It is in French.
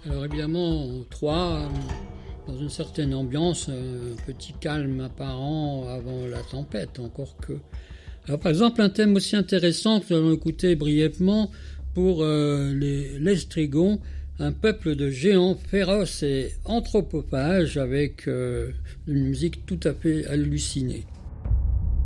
Alors évidemment, Troyes, dans une certaine ambiance, un petit calme apparent avant la tempête, encore que. Alors par exemple, un thème aussi intéressant que nous allons écouter brièvement pour les Strigons, un peuple de géants féroces et anthropophages avec une musique tout à fait hallucinée.